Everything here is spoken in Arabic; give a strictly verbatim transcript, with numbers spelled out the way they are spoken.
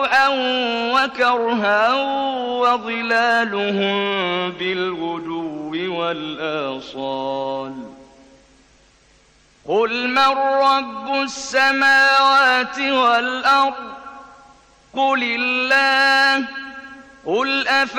وكرها وظلالهم بالغدو والآصال قل من رب السماوات والأرض قل الله قل أف